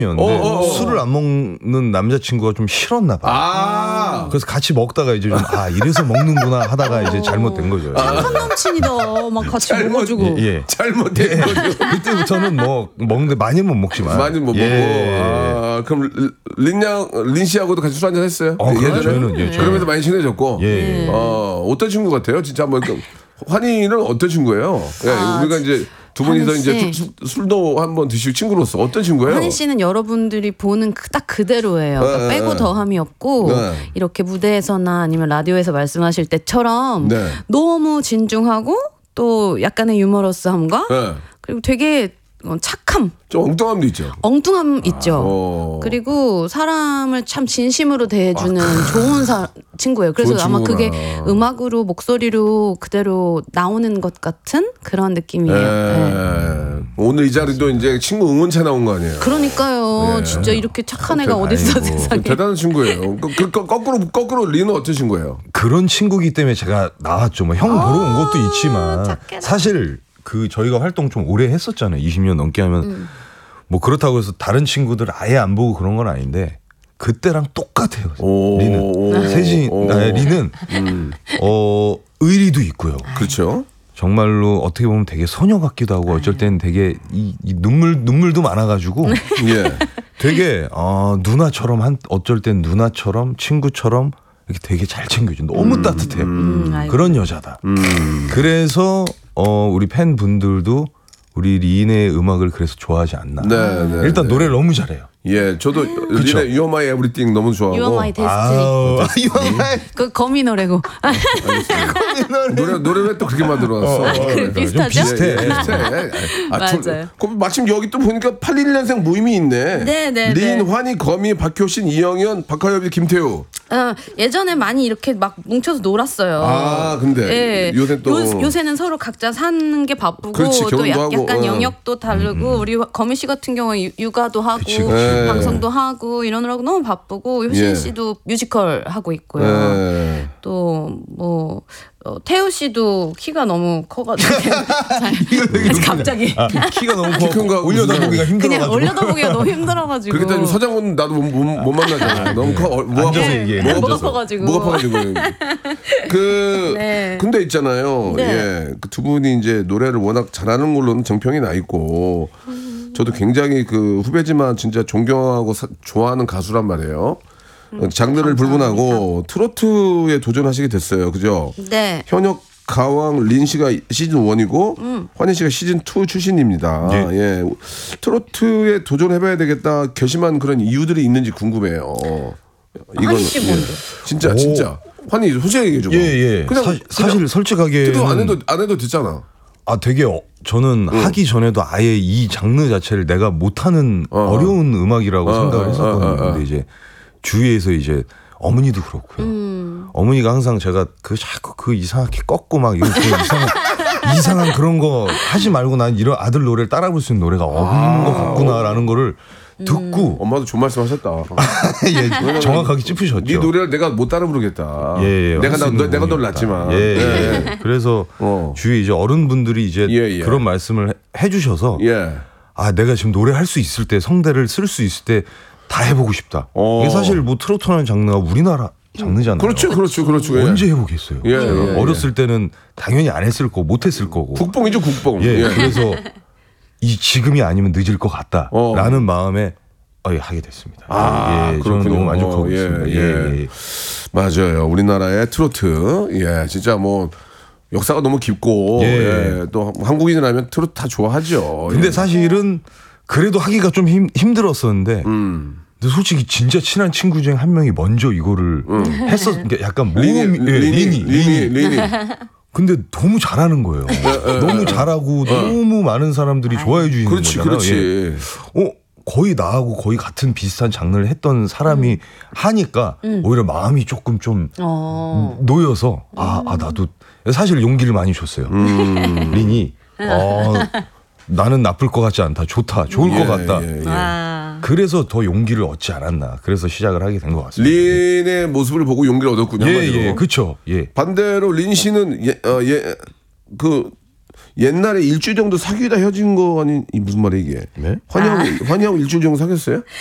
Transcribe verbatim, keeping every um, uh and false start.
였는데 어, 어, 어. 술을 안 먹는 남자친구가 좀 싫었나 봐요. 아~ 그래서 같이 먹다가 이제 좀 아 이래서 먹는구나 하다가 이제 잘못된 거죠. 착한 남친이다. 막 같이 잘못, 먹어주고. 예, 예. 잘못된 예. 거죠. 그때부터는 뭐 먹는데 많이는 못 먹지만 많이 못 예. 먹고. 아, 그럼 린양 린 씨하고도 같이 술 한잔 했어요? 어, 예전에 저희는 예, 그러면서 많이 친해졌고. 예. 어, 어떤 친구 같아요? 진짜 한번 환희는 어떤 친구예요? 예, 아, 우리가 이제 두 분이서 이제 술, 술도 한번 드시고 친구로서 어떤 친구예요? 환희 씨는 여러분들이 보는 그, 딱 그대로예요. 그러니까 네, 빼고 네. 더함이 없고 네. 이렇게 무대에서나 아니면 라디오에서 말씀하실 때처럼 네. 너무 진중하고 또 약간의 유머러스함과 네. 그리고 되게 착함, 좀 엉뚱함도 있죠. 엉뚱함 있죠. 어. 그리고 사람을 참 진심으로 대해주는 좋은 사, 친구예요. 그래서 좋은 아마 친구구나. 그게 음악으로 목소리로 그대로 나오는 것 같은 그런 느낌이에요. 예. 네. 오늘 이 자리도 이제 친구 응원차 나온 거 아니에요? 그러니까요. 예. 진짜 이렇게 착한 애가 아이고. 어딨어 세상에. 대단한 친구예요. 그, 그, 그, 거꾸로 거꾸로 리는 어떤 친구예요? 그런 친구기 때문에 제가 나왔죠. 뭐 형 보러 온 것도 있지만 착해라. 사실 그 저희가 활동 좀 오래 했었잖아요. 이십 년 넘게 하면 음. 뭐 그렇다고 해서 다른 친구들 아예 안 보고 그런 건 아닌데 그때랑 똑같아요. 오. 리는 세진 오. 아, 리는 음. 어 의리도 있고요. 그렇죠. 정말로 어떻게 보면 되게 소녀 같기도 하고 어쩔 때는 되게 이, 이 눈물 눈물도 많아가지고 예. 되게 어, 누나처럼 한 어쩔 땐 누나처럼 친구처럼 이렇게 되게 잘 챙겨줘. 너무 음. 따뜻해. 음, 아이고. 그런 여자다. 음. 그래서 어, 우리 팬분들도 우리 리인의 음악을 그래서 좋아하지 않나. 네, 네, 일단 네. 노래를 너무 잘해요. 예, 저도 그쵸? 린의 You Are My Everything 너무 좋아하고. You are my destiny. 아우, You are my 그 거미 노래고. 노래 노래 왜 또 그렇게 만들어놨어? 어, 어, 그 비슷하죠? 좀 비슷해. 예, 예, 비슷해. 아, 맞아요. 저, 그럼 마침 여기 또 보니까 팔십일 년생 모임이 있네. 네, 네, 린, 네. 환희, 거미, 박효신, 이영현, 박하엽이, 김태우. 어, 예전에 많이 이렇게 막 뭉쳐서 놀았어요. 아, 근데 예. 요새 또 요, 요새는 서로 각자 사는 게 바쁘고 그렇지, 또 결혼도 약, 하고, 약간 어. 영역도 다르고 우리 거미 씨 같은 경우에 유- 육아도 하고 그치, 그치. 예. 방송도 하고 이러느라고 너무 바쁘고 효신 예. 씨도 뮤지컬 하고 있고요. 예. 또 뭐 어, 태우 씨도 키가 너무 커가지고 잘- 갑자기 아, 키가 너무 키 큰 거 커 올려다보기가 그냥 힘들어가지고. 올려다보기가 너무 힘들어가지고 그렇게 따지면 서장훈 나도 못, 못, 못 만나잖아. 너무 커. 어, 뭐 앉아서 아파- 얘기해. 뭐 뭐가 아파서. 커가지고. 뭐가 커가지고. 그 네. 근데 있잖아요. 네. 예, 그 두 분이 이제 노래를 워낙 잘하는 걸로는 정평이 나 있고, 저도 굉장히 그 후배지만 진짜 존경하고 사- 좋아하는 가수란 말이에요. 장르를 불문하고 트로트에 도전하시게 됐어요. 그죠? 네. 현역 가왕 린 씨가 시즌 일이고 음. 환희 씨가 시즌 이 출신입니다. 예. 예. 트로트에 도전해봐야 되겠다 결심한 그런 이유들이 있는지 궁금해요. 환희 씨 뭔데? 진짜 오. 진짜 환희 솔직하게 얘기해 줘. 예, 예. 그냥 사, 사실 솔직하게 그래도 안 해도 안 해도 됐잖아. 아 되게 어, 저는 하기 전에도 아예 이 장르 자체를 내가 못하는 어. 어. 려운 음악이라고 어, 생각을 어, 했었거든요. 어, 어, 어. 근데 이제 주위에서 이제 어머니도 그렇고요. 음. 어머니가 항상 제가 그 자꾸 그 이상하게 꺾고 막 이런 그 이상한 이상한 그런 거 하지 말고 난 이런 아들 노래를 따라 부를 수 있는 노래가 없는 것 같구나라는 거를 듣고 엄마도 좋은 말씀하셨다. 예, 정확하게 짚으셨죠. 네 노래를 내가 못 따라 부르겠다. 예, 예, 내가 할수 나, 있는 내가 널 부분이었다. 낳지만. 예, 예. 그래서 어. 주위에 이제 어른분들이 이제 예, 예. 그런 말씀을 해- 해주셔서 예. 아 내가 지금 노래 할 수 있을 때 성대를 쓸 수 있을 때 다 해보고 싶다. 어. 이게 사실 뭐 트로트라는 장르가 우리나라 장르잖아요. 그렇죠, 그렇죠, 그렇죠. 예. 언제 해보겠어요. 예, 예, 어렸을 때는 당연히 안 했을 거고 못했을 거고. 국뽕이죠, 국뽕. 예, 예. 그래서 이 지금이 아니면 늦을 것 같다라는 어. 마음에 어, 예, 하게 됐습니다. 아, 예, 저는 그렇군요. 너무 만족하고 어, 예, 있습니다. 예. 예, 예. 맞아요. 우리나라의 트로트. 예, 진짜 뭐 역사가 너무 깊고 예. 예, 또 한국인이라면 트로트 다 좋아하죠. 근데 예. 사실은 그래도 하기가 좀 힘, 힘들었었는데 음. 근데 솔직히 진짜 친한 친구 중에 한 명이 먼저 이거를 했었, 그러니까 약간 모험, 리니, 예, 리니, 리니, 리니, 리니. 근데 너무 잘하는 거예요. 너무 잘하고 너무 많은 사람들이 좋아해 주시는 그렇지, 거잖아요. 그렇지. 예. 어 거의 나하고 거의 같은 비슷한 장르를 했던 사람이 하니까 오히려 마음이 조금 좀 어. 놓여서 아, 아 나도 사실 용기를 많이 줬어요. 음. 린이 어, 나는 나쁠 것 같지 않다. 좋다. 좋을 예, 것 같다. 예, 예. 아. 그래서 더 용기를 얻지 않았나. 그래서 시작을 하게 된 것 같습니다. 린의 모습을 보고 용기를 얻었군요. 예, 한마디로. 예, 그렇죠. 예. 반대로 린 씨는 예, 어, 예, 그 옛날에 일주일 정도 사귀다 헤어진 거 아니 이 무슨 말이야 이게? 네? 환희하고 환희하고 일주일 정도 사귀었어요?